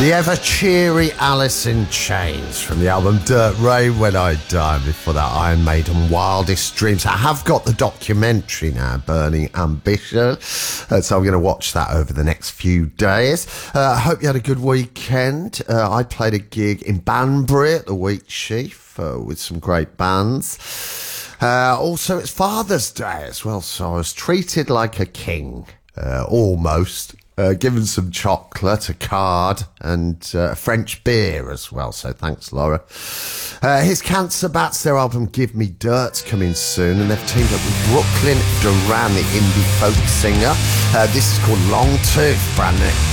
The ever-cheery Alice in Chains from the album Dirt Rain When I Die. Before that, Iron Maiden, Wildest Dreams. I have got the documentary now, Burning Ambition, so I'm going to watch that over the next few days. I hope you had a good weekend. I played a gig in Banbury at the Wheat Sheaf with some great bands. Also, it's Father's Day as well, so I was treated like a king, almost. Given some chocolate, a card, and French beer as well. So thanks, Laura. Here's Cancer Bats. Their album Give Me Dirt's coming soon, and they've teamed up with Brooklyn Duran, the indie folk singer. This is called Long Tooth, brand new.